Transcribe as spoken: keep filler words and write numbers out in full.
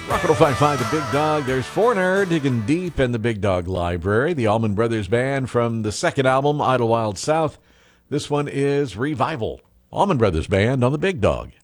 Rock one oh five point five, The Big Dog. There's Foreigner digging deep in the Big Dog Library. The Allman Brothers Band from the second album, Idlewild South. This one is Revival. Allman Brothers Band on the Big Dog.